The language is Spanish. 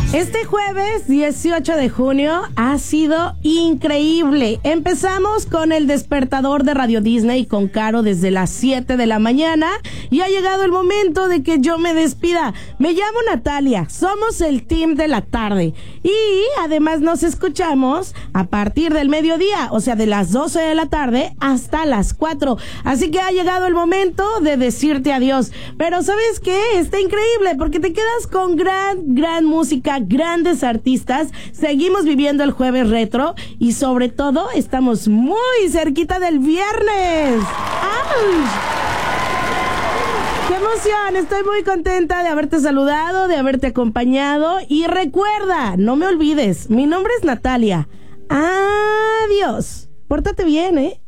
Este jueves 18 de junio ha sido increíble. Empezamos con el despertador de Radio Disney con Caro desde las 7 de la mañana y ha llegado el momento de que yo me despida. Me llamo Natalia, somos el team de la tarde y además nos escuchamos a partir del mediodía, o sea de las 12 de la tarde hasta las 4. Así que ha llegado el momento de decirte adiós. Pero ¿sabes qué? Está increíble porque te quedas con gran música, grandes artistas, seguimos viviendo el jueves retro y sobre todo estamos muy cerquita del viernes. ¡Ay! ¡Qué emoción! Estoy muy contenta de haberte saludado, de haberte acompañado y recuerda, no me olvides, mi nombre es Natalia. Adiós. Pórtate bien, ¿eh?